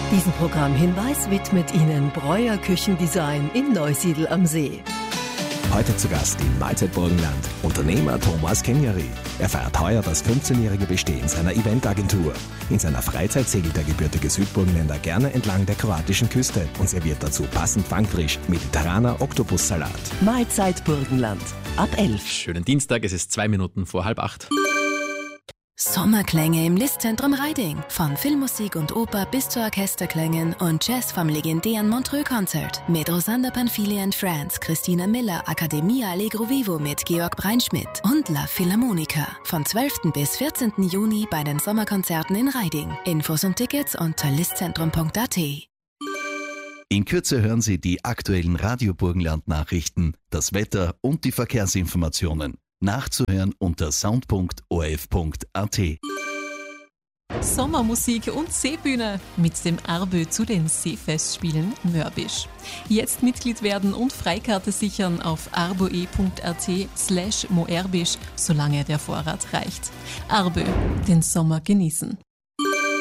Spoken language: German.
Diesen Programmhinweis widmet Ihnen Breuer Küchendesign in Neusiedl am See. Heute zu Gast im Mahlzeitburgenland Unternehmer Thomas Kenjari. Er feiert heuer das 15-jährige Bestehen seiner Eventagentur. In seiner Freizeit segelt der gebürtige Südburgenländer gerne entlang der kroatischen Küste und serviert dazu passend fangfrisch mediterraner Oktopussalat. Mahlzeit Burgenland ab 11. Schönen Dienstag, es ist 2 Minuten vor 7:30. Sommerklänge im Listzentrum Reiding. Von Filmmusik und Oper bis zu Orchesterklängen und Jazz vom legendären Montreux-Konzert. Mit Rosander Panfili and Friends, Christina Miller, Academia Allegro Vivo mit Georg Breinschmidt und La Philharmonica. Von 12. bis 14. Juni bei den Sommerkonzerten in Reiding. Infos und Tickets unter listzentrum.at. In Kürze hören Sie die aktuellen Radio Burgenland-Nachrichten, das Wetter und die Verkehrsinformationen. Nachzuhören unter sound.orf.at. Sommermusik und Seebühne mit dem RBÖ zu den Seefestspielen Mörbisch. Jetzt Mitglied werden und Freikarte sichern auf arboe.at/moerbisch, solange der Vorrat reicht. RBÖ, den Sommer genießen.